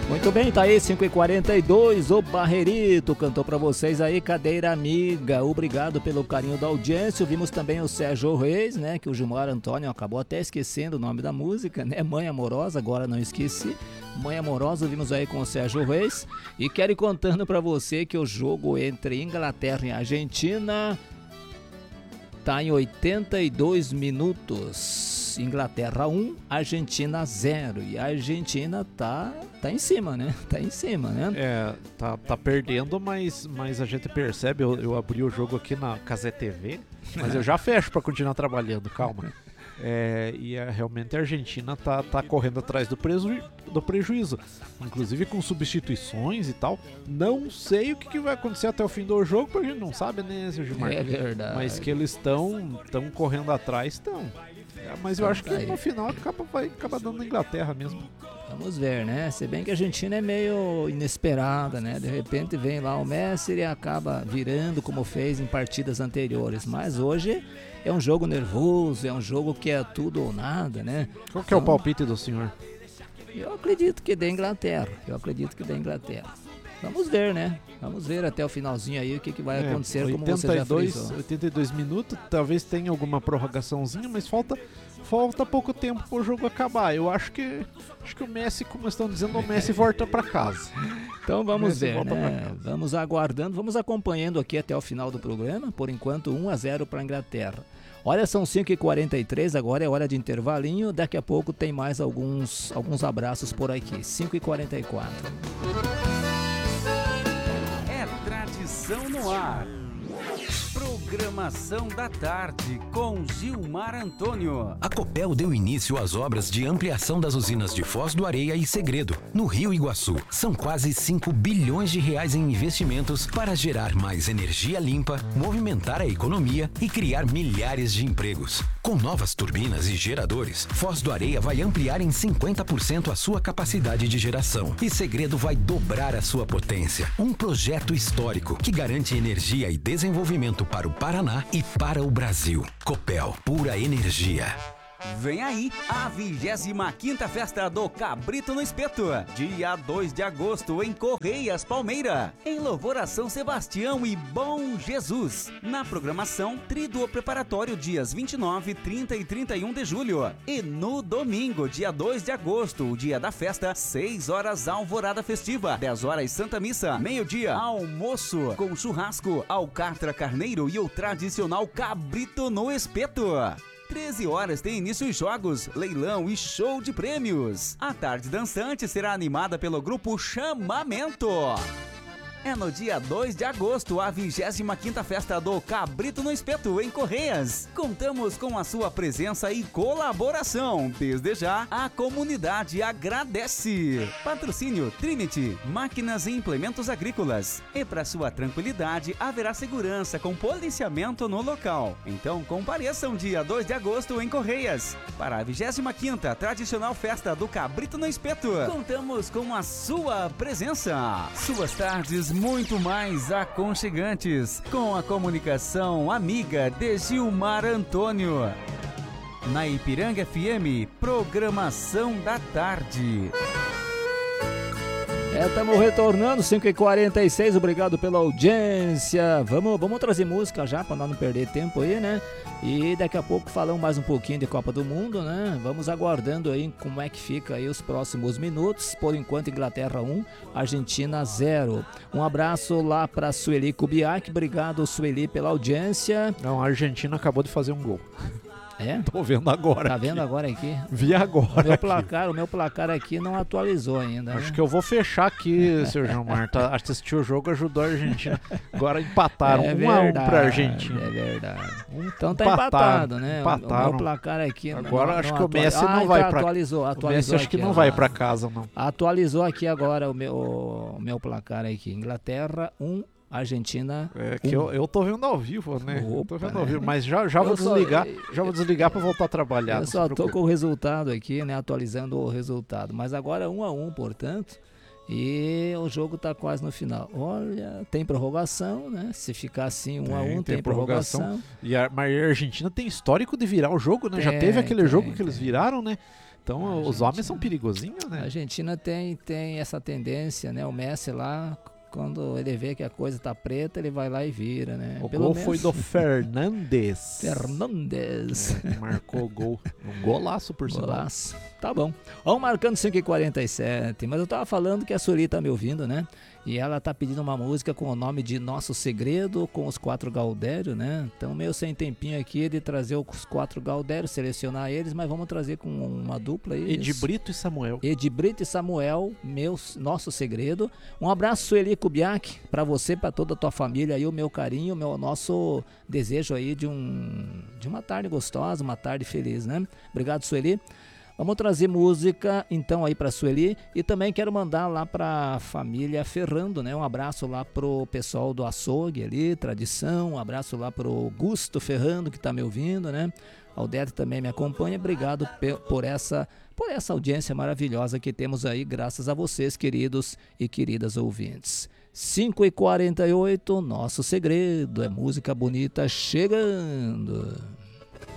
Muito bem, tá aí, 5h42, o Barrerito cantou pra vocês aí, Cadeira Amiga. Obrigado pelo carinho da audiência. Vimos também o Sérgio Reis, né, que o Gilmar Antônio acabou até esquecendo o nome da música, né, Mãe Amorosa, agora não esqueci. Mãe Amorosa, vimos aí com o Sérgio Reis. E quero ir contando pra você que o jogo entre Inglaterra e Argentina tá em 82 minutos. Inglaterra 1, Argentina 0. E a Argentina tá em cima, né? Tá em cima, né? É, tá perdendo, mas a gente percebe. Eu abri o jogo aqui na Cazé TV, mas eu já fecho pra continuar trabalhando, calma. Realmente a Argentina tá correndo atrás do prejuízo, inclusive com substituições e tal. Não sei o que vai acontecer até o fim do jogo, porque a gente não sabe, né, Sr. Gilmar? É verdade. Mas que eles estão correndo atrás, estão. Mas eu acho que no final vai acabar dando na Inglaterra mesmo. Vamos ver, né? Se bem que a Argentina é meio inesperada, né? De repente vem lá o Messi e acaba virando como fez em partidas anteriores. Mas hoje é um jogo nervoso, é um jogo que é tudo ou nada, né? Qual que é o palpite do senhor? Eu acredito que dê Inglaterra. Vamos ver, né? Vamos ver até o finalzinho aí o que vai acontecer, como você já frisou. 82 minutos, talvez tenha alguma prorrogaçãozinha, mas falta pouco tempo pro jogo acabar. Eu acho que o Messi, como estão dizendo, o Messi volta para casa. Então vamos ver, né? Vamos aguardando, vamos acompanhando aqui até o final do programa. Por enquanto 1-0 para a Inglaterra. Olha, são 5h43, agora é hora de intervalinho. Daqui a pouco tem mais alguns abraços por aqui. 5h44. Tradição no ar. Programação da tarde com Gilmar Antônio. A Copel deu início às obras de ampliação das usinas de Foz do Areia e Segredo, no Rio Iguaçu. São quase 5 bilhões de reais em investimentos para gerar mais energia limpa, movimentar a economia e criar milhares de empregos. Com novas turbinas e geradores, Foz do Areia vai ampliar em 50% a sua capacidade de geração e Segredo vai dobrar a sua potência. Um projeto histórico que garante energia e desenvolvimento para o Paraná e para o Brasil. Copel, pura energia. Vem aí a 25ª Festa do Cabrito no Espeto, dia 2 de agosto em Correias, Palmeira, em louvor a São Sebastião e Bom Jesus. Na programação, tríduo preparatório dias 29, 30 e 31 de julho. E no domingo, dia 2 de agosto, o dia da festa, 6 horas alvorada festiva, 10 horas Santa Missa, meio-dia almoço com churrasco, alcatra carneiro e o tradicional cabrito no espeto. 13 horas tem início os jogos, leilão e show de prêmios. A tarde dançante será animada pelo grupo Chamamento. É no dia 2 de agosto, a 25ª Festa do Cabrito no Espeto, em Correias. Contamos com a sua presença e colaboração. Desde já, a comunidade agradece. Patrocínio Trinity, máquinas e implementos agrícolas. E para sua tranquilidade, haverá segurança com policiamento no local. Então compareçam dia 2 de agosto em Correias. Para a 25ª tradicional Festa do Cabrito no Espeto, contamos com a sua presença. Suas tardes muito mais aconchegantes, com a comunicação amiga de Gilmar Antônio. Na Ipiranga FM, programação da tarde. Estamos retornando, 5h46, obrigado pela audiência. Vamos trazer música já, para nós não perder tempo aí, né? E daqui a pouco falamos mais um pouquinho de Copa do Mundo, né? Vamos aguardando aí como é que fica aí os próximos minutos. Por enquanto, Inglaterra 1, Argentina 0. Um abraço lá para Sueli Kubiak, obrigado Sueli pela audiência. Não, a Argentina acabou de fazer um gol. É? Tô vendo agora. Tá vendo agora aqui? Vi agora. O meu placar aqui não atualizou ainda. Acho que eu vou fechar aqui, Sr. Gilmar. Assistir o jogo ajudou a Argentina. Agora empataram 1-1 pra Argentina. É verdade. Então tá empatado, né? Empataram. O meu placar aqui. Agora acho que o Messi não vai pra casa. Atualizou o Messi acho que não vai pra casa, não. Atualizou aqui agora o meu placar aqui. Inglaterra 1. Argentina. É que eu tô vendo ao vivo, né? Opa, tô vendo ao vivo, mas já vou desligar. Já vou desligar pra voltar a trabalhar. Eu só tô com o resultado aqui, né? Atualizando o resultado. Mas agora 1-1, portanto. E o jogo tá quase no final. Olha, tem prorrogação, né? Se ficar assim 1-1, tem prorrogação. Mas a Argentina tem histórico de virar o jogo, né? Já teve aquele jogo que eles viraram, né? Então os homens são perigosinhos, A né? Argentina tem essa tendência, né? O Messi lá, quando ele vê que a coisa tá preta, ele vai lá e vira, né? O gol foi do Fernandes. Fernandes. Marcou o gol. Um golaço, por sinal. Golaço. Tá bom. Vamos marcando 5h47. Mas eu tava falando que a Sueli tá me ouvindo, né? E ela tá pedindo uma música com o nome de Nosso Segredo, com os 4 Gaudério, né? Então, meio sem tempinho aqui de trazer os 4 Gaudério, selecionar eles, mas vamos trazer com uma dupla aí. Edi Brito e Samuel. Edi Brito e Samuel, Nosso Segredo. Um abraço, Sueli Kubiak, pra você, pra toda a tua família aí, o meu carinho, o nosso desejo aí de uma tarde gostosa, uma tarde feliz, né? Obrigado, Sueli. Vamos trazer música então aí pra Sueli e também quero mandar lá pra família Ferrando, né? Um abraço lá pro pessoal do açougue ali, tradição, um abraço lá pro Gusto Ferrando que tá me ouvindo, né? Aldete também me acompanha, obrigado por essa audiência maravilhosa que temos aí, graças a vocês, queridos e queridas ouvintes. 5h48, Nosso Segredo, é música bonita chegando.